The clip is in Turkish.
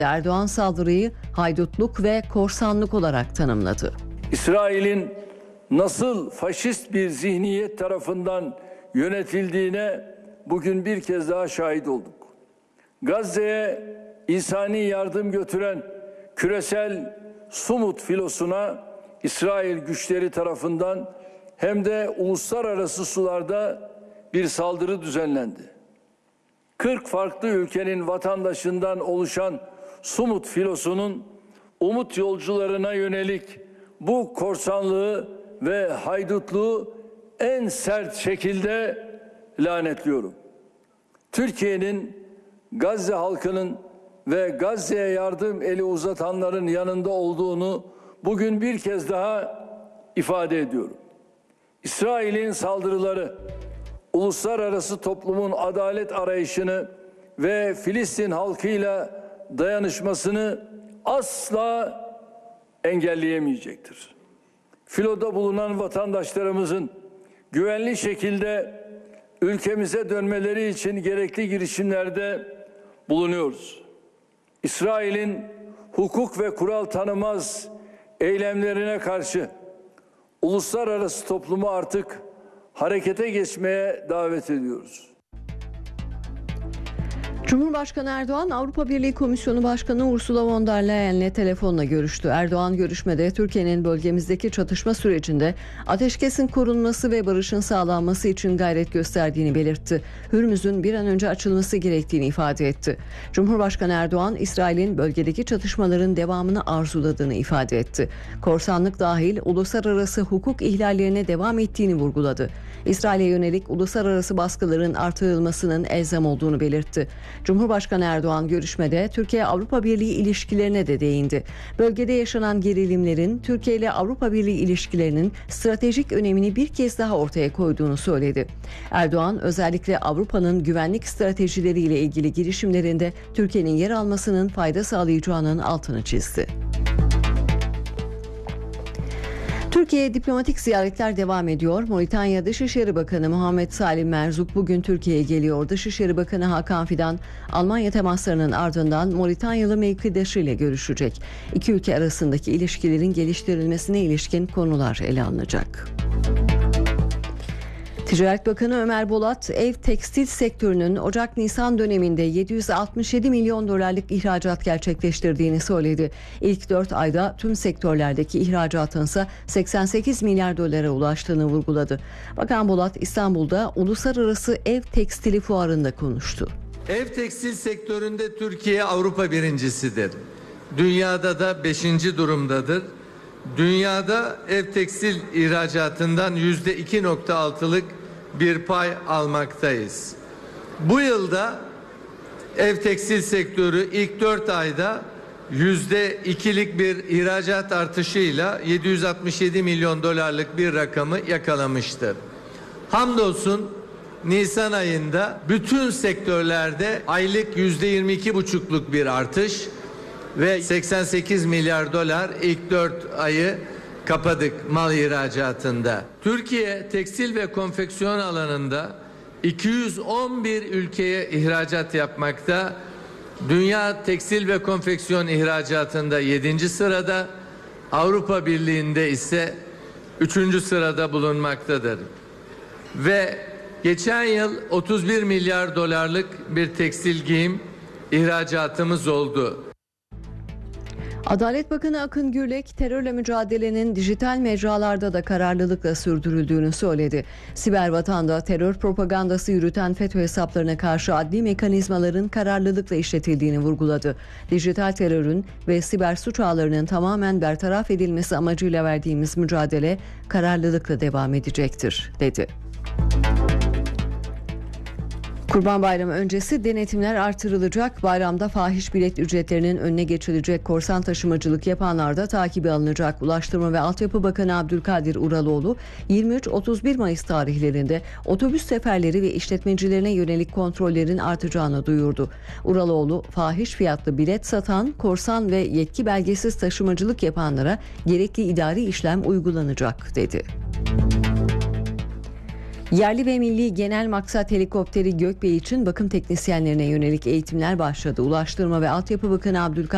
Erdoğan saldırıyı haydutluk ve korsanlık olarak tanımladı. İsrail'in nasıl faşist bir zihniyet tarafından yönetildiğine bugün bir kez daha şahit olduk. Gazze'ye insani yardım götüren küresel Sumut filosuna İsrail güçleri tarafından hem de uluslararası sularda bir saldırı düzenlendi. 40 farklı ülkenin vatandaşından oluşan Sumut filosunun umut yolcularına yönelik bu korsanlığı ve haydutluğu en sert şekilde lanetliyorum. Türkiye'nin Gazze halkının ve Gazze'ye yardım eli uzatanların yanında olduğunu bugün bir kez daha ifade ediyorum. İsrail'in saldırıları uluslararası toplumun adalet arayışını ve Filistin halkıyla dayanışmasını asla engelleyemeyecektir. Filoda bulunan vatandaşlarımızın güvenli şekilde ülkemize dönmeleri için gerekli girişimlerde bulunuyoruz. İsrail'in hukuk ve kural tanımaz eylemlerine karşı uluslararası toplumu artık harekete geçmeye davet ediyoruz. Cumhurbaşkanı Erdoğan, Avrupa Birliği Komisyonu Başkanı Ursula von der Leyen'le telefonla görüştü. Erdoğan görüşmede Türkiye'nin bölgemizdeki çatışma sürecinde ateşkesin korunması ve barışın sağlanması için gayret gösterdiğini belirtti. Hürmüz'ün bir an önce açılması gerektiğini ifade etti. Cumhurbaşkanı Erdoğan, İsrail'in bölgedeki çatışmaların devamını arzuladığını ifade etti. Korsanlık dahil uluslararası hukuk ihlallerine devam ettiğini vurguladı. İsrail'e yönelik uluslararası baskıların artırılmasının elzem olduğunu belirtti. Cumhurbaşkanı Erdoğan görüşmede Türkiye-Avrupa Birliği ilişkilerine de değindi. Bölgede yaşanan gerilimlerin Türkiye ile Avrupa Birliği ilişkilerinin stratejik önemini bir kez daha ortaya koyduğunu söyledi. Erdoğan özellikle Avrupa'nın güvenlik stratejileriyle ilgili girişimlerinde Türkiye'nin yer almasının fayda sağlayacağının altını çizdi. Türkiye'ye diplomatik ziyaretler devam ediyor. Moritanya Dışişleri Bakanı Muhammed Salim Merzuk bugün Türkiye'ye geliyor. Dışişleri Bakanı Hakan Fidan, Almanya temaslarının ardından Moritanyalı mevkidaşı ile görüşecek. İki ülke arasındaki ilişkilerin geliştirilmesine ilişkin konular ele alınacak. Ticaret Bakanı Ömer Bolat, ev tekstil sektörünün Ocak-Nisan döneminde 767 milyon dolarlık ihracat gerçekleştirdiğini söyledi. İlk 4 ayda tüm sektörlerdeki ihracatın ise 88 milyar dolara ulaştığını vurguladı. Bakan Bolat, İstanbul'da Uluslararası Ev Tekstili Fuarı'nda konuştu. Ev tekstil sektöründe Türkiye Avrupa birincisidir. Dünyada da 5. durumdadır. Dünyada ev tekstil ihracatından %2.6'lık bir pay almaktayız. Bu yılda ev tekstil sektörü ilk 4 ayda %2'lik bir ihracat artışıyla 767 milyon dolarlık bir rakamı yakalamıştır. Hamdolsun Nisan ayında bütün sektörlerde aylık %22,5'luk bir artış ve 88 milyar dolar ilk 4 ayı kapadık mal ihracatında. Türkiye tekstil ve konfeksiyon alanında 211 ülkeye ihracat yapmakta. Dünya tekstil ve konfeksiyon ihracatında 7. sırada, Avrupa Birliği'nde ise 3. sırada bulunmaktadır. Ve geçen yıl 31 milyar dolarlık bir tekstil giyim ihracatımız oldu. Adalet Bakanı Akın Gürlek, terörle mücadelenin dijital mecralarda da kararlılıkla sürdürüldüğünü söyledi. Siber vatanda terör propagandası yürüten FETÖ hesaplarına karşı adli mekanizmaların kararlılıkla işletildiğini vurguladı. Dijital terörün ve siber suç ağlarının tamamen bertaraf edilmesi amacıyla verdiğimiz mücadele kararlılıkla devam edecektir, dedi. Kurban Bayramı öncesi denetimler artırılacak. Bayramda fahiş bilet ücretlerinin önüne geçilecek. Korsan taşımacılık yapanlar da takibi alınacak. Ulaştırma ve Altyapı Bakanı Abdülkadir Uraloğlu 23-31 Mayıs tarihlerinde otobüs seferleri ve işletmecilerine yönelik kontrollerin artacağını duyurdu. Uraloğlu, fahiş fiyatlı bilet satan, korsan ve yetki belgesiz taşımacılık yapanlara gerekli idari işlem uygulanacak, dedi. Yerli ve milli genel maksat helikopteri Gökbey için bakım teknisyenlerine yönelik eğitimler başladı. Ulaştırma ve Altyapı Bakanı Abdülkadir